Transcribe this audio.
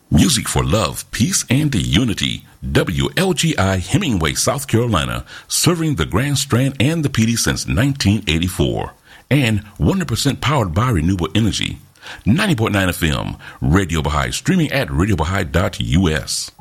Music for love, peace, and unity. WLGI Hemingway, South Carolina, serving the Grand Strand and the PD since 1984. And 100% powered by renewable energy. 90.9 FM, Radio Baha'i, streaming at radiobaha'i.us.